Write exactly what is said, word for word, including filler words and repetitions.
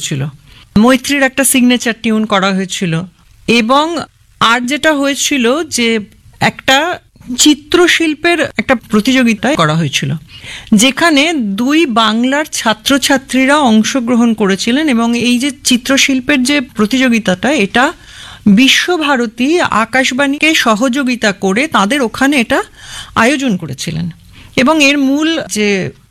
হয়েছিল, মৈত্রীর একটা signature tune করা হয়েছিল, এবং আর যেটা হয়েছিল যে একটা চিত্রশিল্পের একটা প্রতিযোগিতা করা হয়েছিল, যেখানে দুই বাংলার ছাত্রছাত্রীরা অংশগ্রহণ করেছিলেন। এবং এই যে চিত্রশিল্পের যে প্রতিযোগিতাটা, এটা বিশ্বভারতী আকাশবাণীকে সহযোগিতা করে তাদের ওখানে এটা আয়োজন করেছিলেন। এবং এর মূল যে